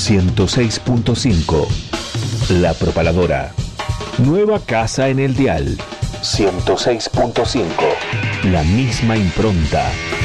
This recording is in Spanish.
106.5. La Propaladora. Nueva casa en el dial. 106.5. La misma impronta.